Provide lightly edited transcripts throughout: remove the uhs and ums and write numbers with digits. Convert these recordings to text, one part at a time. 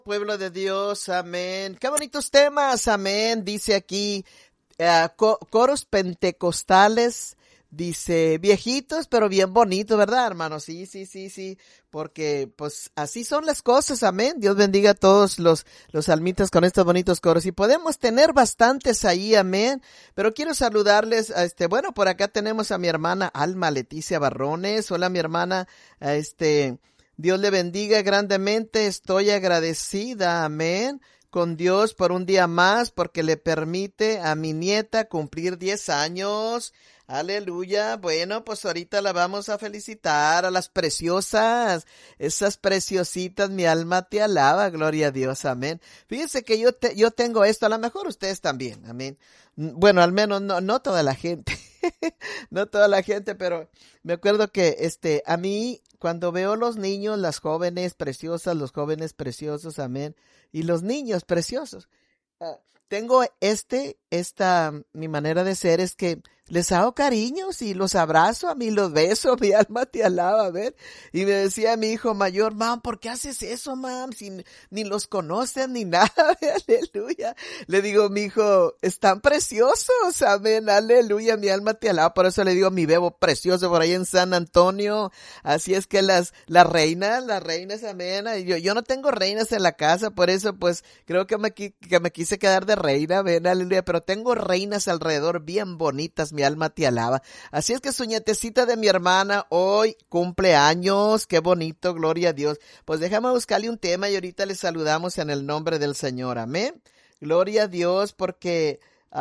Pueblo de Dios, amén. Qué bonitos temas, amén. Dice aquí, coros pentecostales, dice, viejitos, pero bien bonitos, ¿verdad, hermano? Sí, porque pues así son las cosas, amén. Dios bendiga a todos los almitas con estos bonitos coros. Y podemos tener bastantes ahí, amén. Pero quiero saludarles, bueno, por acá tenemos a mi hermana Alma Leticia Barrones. Hola, mi hermana, Dios le bendiga grandemente, estoy agradecida, amén, con Dios por un día más, porque le permite a mi nieta cumplir 10 años, aleluya. Bueno, pues ahorita la vamos a felicitar a las preciosas, esas preciositas, mi alma te alaba, gloria a Dios, amén. Fíjense que yo tengo esto, a lo mejor ustedes también, amén. Bueno, al menos no toda la gente, no toda la gente, pero me acuerdo que a mí, cuando veo los niños, las jóvenes preciosas, los jóvenes preciosos, amén, y los niños preciosos, tengo mi manera de ser es que les hago cariños y los abrazo, a mí los beso, mi alma te alaba, a ver. Y me decía mi hijo mayor, mam, ¿por qué haces eso, mam? Si ni los conoces ni nada, aleluya. Le digo, mi hijo, están preciosos, amén, aleluya, mi alma te alaba. Por eso le digo, mi bebo precioso por ahí en San Antonio. Así es que las reinas, amén. Yo no tengo reinas en la casa, por eso pues creo que me quise quedar de reina, amén, aleluya. Pero tengo reinas alrededor bien bonitas, mi alma te alaba. Así es que su nietecita de mi hermana hoy cumple años. Qué bonito, gloria a Dios. Pues déjame buscarle un tema y ahorita le saludamos en el nombre del Señor, amén. Gloria a Dios, porque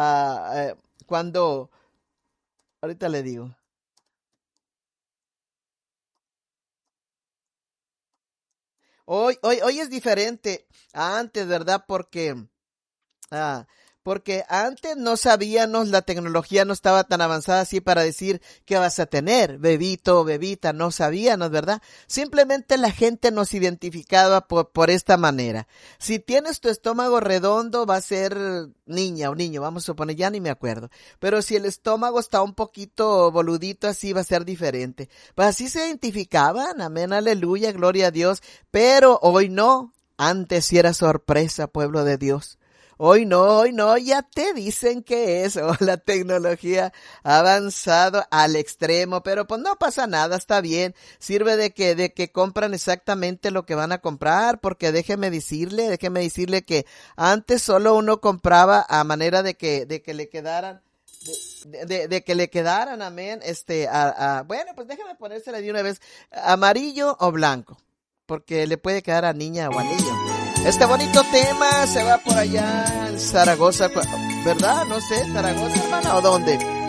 ahorita le digo. Hoy es diferente a antes, ¿verdad? Porque antes no sabíamos, la tecnología no estaba tan avanzada así para decir qué vas a tener, bebito o bebita, no sabíamos, ¿verdad? Simplemente la gente nos identificaba por esta manera. Si tienes tu estómago redondo, va a ser niña o niño, vamos a suponer, ya ni me acuerdo. Pero si el estómago está un poquito boludito, así va a ser diferente. Pues así se identificaban, amén, aleluya, gloria a Dios. Pero hoy no, antes sí era sorpresa, pueblo de Dios. Hoy no, ya te dicen que es, la tecnología ha avanzado al extremo, pero pues no pasa nada, está bien, sirve de que compran exactamente lo que van a comprar, porque déjeme decirle que antes solo uno compraba a manera de que le quedaran, de que le quedaran, amén, bueno, pues déjeme ponérsela de una vez, amarillo o blanco, porque le puede quedar a niña o a niño. Este bonito tema se va por allá en Zaragoza, ¿verdad? No sé, Zaragoza, hermana, ¿o dónde?